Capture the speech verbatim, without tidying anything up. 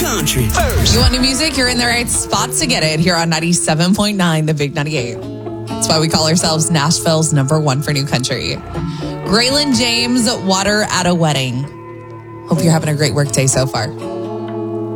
country first. You want new music? You're in the right spot to get it here on ninety-seven point nine, The Big ninety-eight. That's why we call ourselves Nashville's number one for new country. Graylin James, Water at a Wedding. Hope you're having a great work day so far.